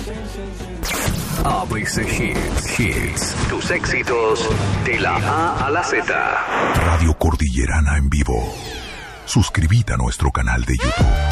ABC Hits. Tus éxitos de la A a la Z. Radio Cordillerana en vivo. Suscríbete a nuestro canal de YouTube.